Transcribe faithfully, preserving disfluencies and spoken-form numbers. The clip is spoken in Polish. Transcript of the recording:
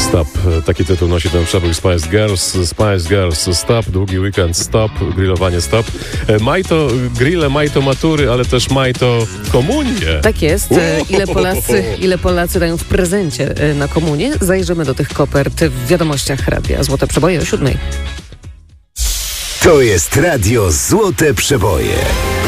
Stop. Taki tytuł nosi ten przebój Spice Girls. Spice Girls Stop, długi weekend Stop, grillowanie Stop. Majto grille, majto matury, ale też majto komunie. Tak jest. Ile Polacy, ile Polacy dają w prezencie na komunię? Zajrzymy do tych kopert w wiadomościach radia. Złote przeboje o siódmej. To jest Radio Złote Przeboje.